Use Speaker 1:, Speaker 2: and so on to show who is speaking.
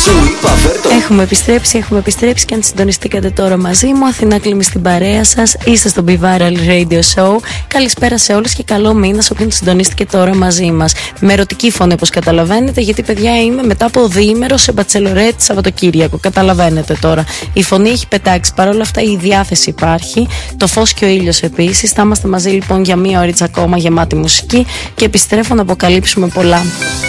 Speaker 1: Έχουμε επιστρέψει και αν συντονιστήκατε τώρα μαζί μου, Αθηνά Κλίμη στην παρέα σας. Είστε στο Be Viral Radio Show. Καλησπέρα σε όλους και καλό μήνα σε όποιον συντονίστηκε τώρα μαζί μας. Με ερωτική φωνή, όπως καταλαβαίνετε, γιατί παιδιά είμαι μετά από διήμερο σε μπατσελορέτ Σαββατοκύριακο. Καταλαβαίνετε τώρα. Η φωνή έχει πετάξει. Παρ' όλα αυτά η διάθεση υπάρχει. Το φως και ο ήλιος επίσης. Θα είμαστε μαζί λοιπόν για μία ωρίτσα ακόμα γεμάτη μουσική και επιστρέφω να αποκαλύψουμε πολλά.